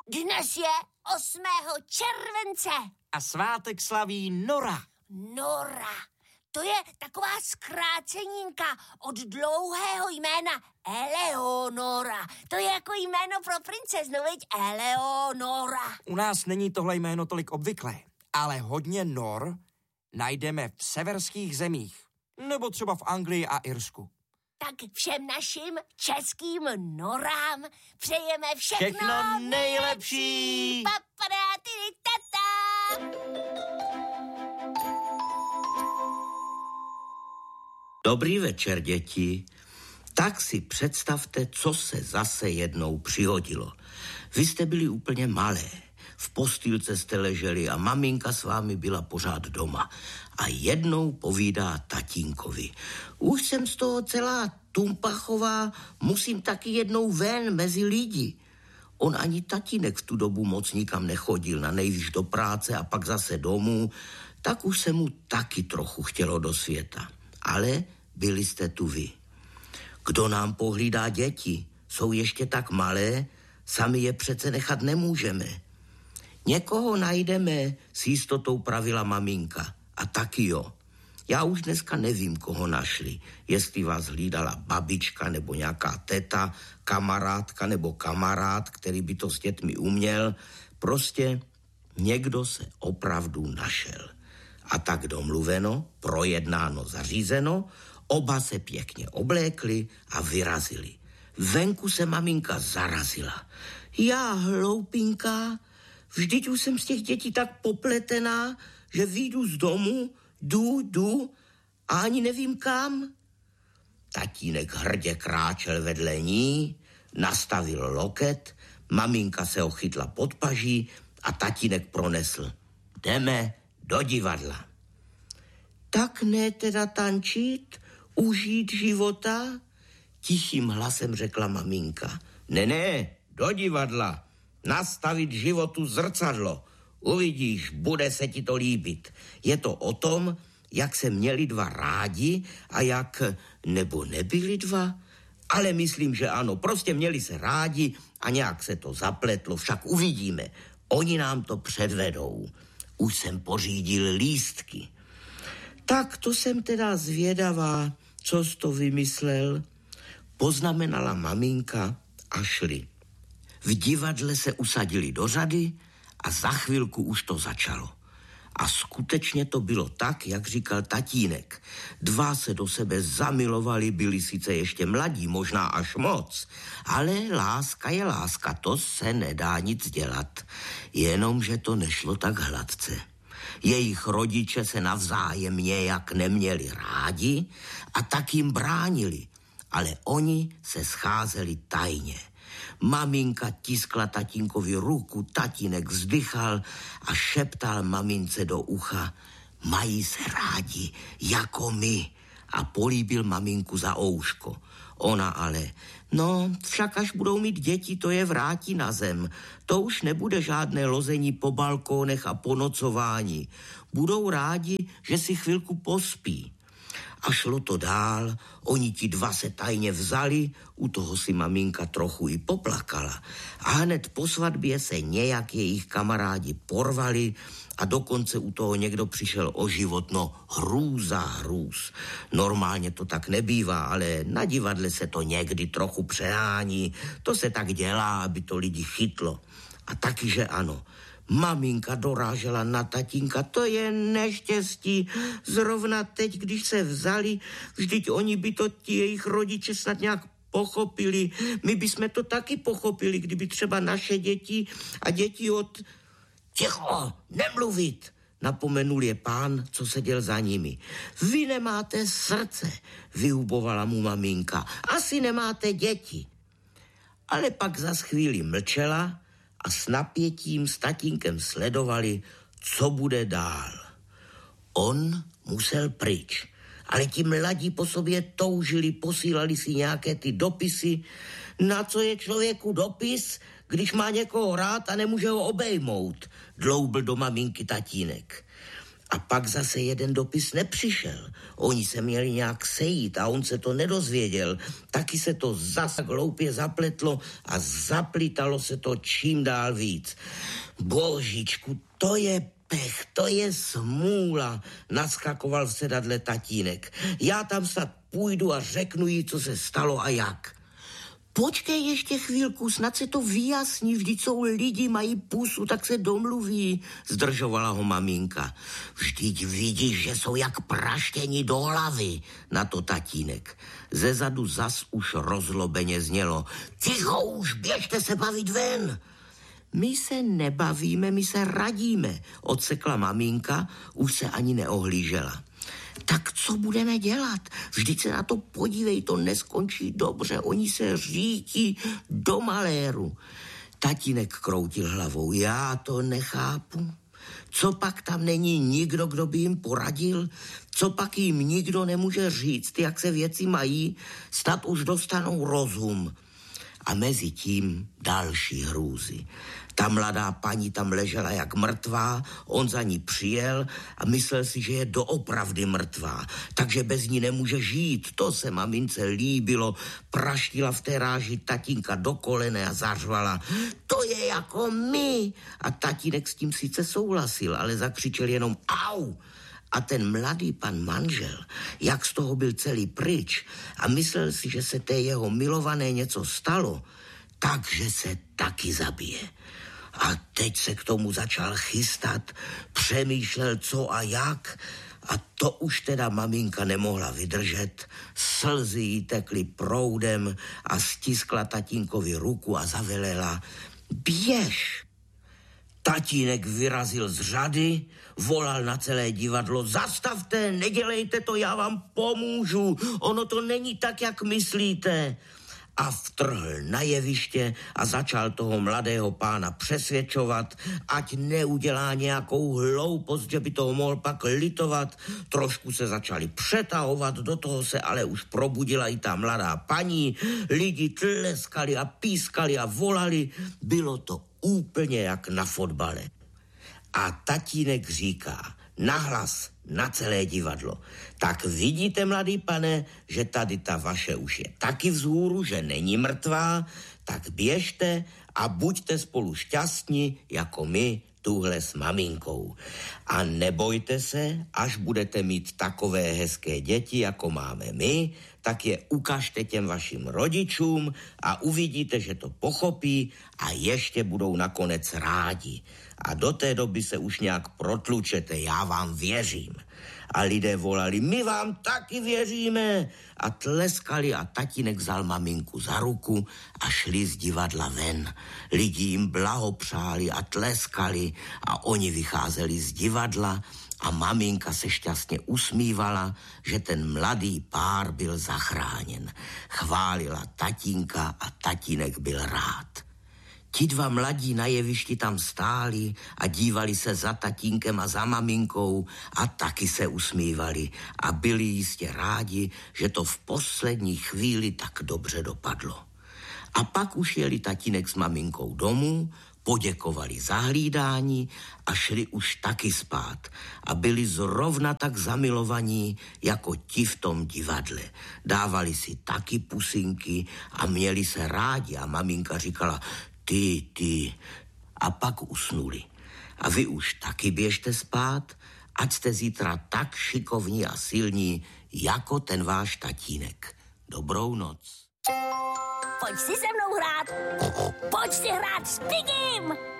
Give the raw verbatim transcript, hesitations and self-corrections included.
Dnes je osmého července. A svátek slaví Nora. Nora. To je taková zkráceninka od dlouhého jména Eleonora. To je jako jméno pro princeznu, viď? Eleonora. U nás není tohle jméno tolik obvyklé, ale hodně Nor najdeme v severských zemích. Nebo třeba v Anglii a Irsku. Tak všem našim českým Norám přejeme všechno, všechno nejlepší. Paparáty, tata. Dobrý večer, děti. Tak si představte, co se zase jednou přihodilo. Vy jste byli úplně malé. V postýlce jste leželi a maminka s vámi byla pořád doma. A jednou povídá tatínkovi. Už jsem z toho celá tumpachová, musím taky jednou ven mezi lidi. On ani tatínek v tu dobu moc nikam nechodil, na nejvíc do práce a pak zase domů, tak už se mu taky trochu chtělo do světa. Ale byli jste tu vy. Kdo nám pohlídá děti? Jsou ještě tak malé, sami je přece nechat nemůžeme. Někoho najdeme, s jistotou pravila maminka. A taky jo. Já už dneska nevím, koho našli. Jestli vás hlídala babička nebo nějaká teta, kamarádka nebo kamarád, který by to s dětmi uměl. Prostě někdo se opravdu našel. A tak domluveno, projednáno, zařízeno, oba se pěkně oblékli a vyrazili. Venku se maminka zarazila. Já, hloupinka, vždyť už jsem z těch dětí tak popletená, že vyjdu z domu, jdu, jdu a ani nevím kam. Tatínek hrdě kráčel vedle ní, nastavil loket, maminka se ho chytla pod paží a tatínek pronesl. Jdeme do divadla. Tak ne teda tančit, užít života? Tichým hlasem řekla maminka. Ne, ne, do divadla. Nastavit životu zrcadlo. Uvidíš, bude se ti to líbit. Je to o tom, jak se měli dva rádi a jak, nebo nebyli dva, ale myslím, že ano, prostě měli se rádi a nějak se to zapletlo, však uvidíme. Oni nám to předvedou. Už jsem pořídil lístky. Tak to jsem teda zvědavá, co jsi to vymyslel. Poznamenala maminka a šli. V divadle se usadili do řady a za chvilku už to začalo. A skutečně to bylo tak, jak říkal tatínek. Dva se do sebe zamilovali, byli sice ještě mladí, možná až moc, ale láska je láska, to se nedá nic dělat. Jenomže to nešlo tak hladce. Jejich rodiče se navzájem nějak neměli rádi a tak jim bránili, ale oni se scházeli tajně. Maminka tiskla tatínkovi ruku, tatínek vzdychal a šeptal mamince do ucha. Mají se rádi, jako my. A políbil maminku za ouško. Ona ale, no, však až budou mít děti, to je vrátí na zem. To už nebude žádné lození po balkónech a ponocování. Budou rádi, že si chvilku pospí. A šlo to dál, oni ti dva se tajně vzali, u toho si maminka trochu i poplakala. A hned po svatbě se nějak jejich kamarádi porvali a dokonce u toho někdo přišel o život, no hrůza hrůz. Normálně to tak nebývá, ale na divadle se to někdy trochu přehání, to se tak dělá, aby to lidi chytlo. A taky, že ano. Maminka dorážela na tatínka, to je neštěstí. Zrovna teď, když se vzali, vždyť oni by to ti jejich rodiče snad nějak pochopili. My bychom to taky pochopili, kdyby třeba naše děti a děti od... Ticho, nemluvit, napomenul je pán, co seděl za nimi. Vy nemáte srdce, vyhubovala mu maminka. Asi nemáte děti. Ale pak za chvíli mlčela a s napětím s tatínkem sledovali, co bude dál. On musel pryč, ale ti mladí po sobě toužili, posílali si nějaké ty dopisy. Na co je člověku dopis, když má někoho rád a nemůže ho obejmout, dloubl do maminky tatínek. A pak zase jeden dopis nepřišel. Oni se měli nějak sejít a on se to nedozvěděl. Taky se to zase hloupě zapletlo a zaplítalo se to čím dál víc. Božičku, to je pech, to je smůla, naskakoval v sedadle tatínek. Já tam snad půjdu a řeknu jí, co se stalo a jak. Počkej ještě chvílku, snad se to vyjasní, vždyť jsou lidi, mají pusu, tak se domluví, zdržovala ho maminka. Vždyť vidíš, že jsou jak praštěni do hlavy, na to tatínek. Zezadu zas už rozlobeně znělo. Ticho už, běžte se bavit ven. My se nebavíme, my se radíme, odsekla maminka, už se ani neohlížela. Tak co budeme dělat? Vždyť se na to podívej, to neskončí dobře, oni se řítí do maléru. Tatínek kroutil hlavou, já to nechápu. Co pak tam není nikdo, kdo by jim poradil? Co pak jim nikdo nemůže říct, jak se věci mají? Snad už dostanou rozum. A mezi tím další hrůzy. Ta mladá paní tam ležela jak mrtvá, on za ní přijel a myslel si, že je doopravdy mrtvá, takže bez ní nemůže žít. To se mamince líbilo, praštila v té ráži tatínka do kolene a zařvala. To je jako my. A tatínek s tím sice souhlasil, ale zakřičel jenom au. A ten mladý pan manžel, jak z toho byl celý pryč a myslel si, že se té jeho milované něco stalo, takže se taky zabije. A teď se k tomu začal chystat, přemýšlel co a jak a to už teda maminka nemohla vydržet. Slzy jí tekly proudem a stiskla tatínkovi ruku a zavelela běž. Tatínek vyrazil z řady, volal na celé divadlo, zastavte, nedělejte to, já vám pomůžu, ono to není tak, jak myslíte. A vtrhl na jeviště a začal toho mladého pána přesvědčovat, ať neudělá nějakou hloupost, že by toho mohl pak litovat. Trošku se začali přetahovat, do toho se ale už probudila i ta mladá paní. Lidi tleskali a pískali a volali. Bylo to úplně jak na fotbale. A tatínek říká nahlas na celé divadlo. Tak vidíte, mladý pane, že tady ta vaše už je taky vzhůru, že není mrtvá, tak běžte a buďte spolu šťastní, jako my tuhle s maminkou. A nebojte se, až budete mít takové hezké děti, jako máme my, tak je ukažte těm vašim rodičům a uvidíte, že to pochopí a ještě budou nakonec rádi. A do té doby se už nějak protlučete, já vám věřím. A lidé volali, my vám taky věříme. A tleskali a tatínek vzal maminku za ruku a šli z divadla ven. Lidi jim blahopřáli a tleskali a oni vycházeli z divadla a maminka se šťastně usmívala, že ten mladý pár byl zachráněn. Chválila tatínka a tatínek byl rád. Ti dva mladí na jevišti tam stáli a dívali se za tatínkem a za maminkou a taky se usmívali a byli jistě rádi, že to v poslední chvíli tak dobře dopadlo. A pak už jeli tatínek s maminkou domů, poděkovali za hlídání a šli už taky spát a byli zrovna tak zamilovaní jako ti v tom divadle. Dávali si taky pusinky a měli se rádi a maminka říkala ty, ty. A pak usnuli. A vy už taky běžte spát, ať jste zítra tak šikovní a silní, jako ten váš tatínek. Dobrou noc. Pojď si se mnou hrát. Pojď si hrát s Pigim.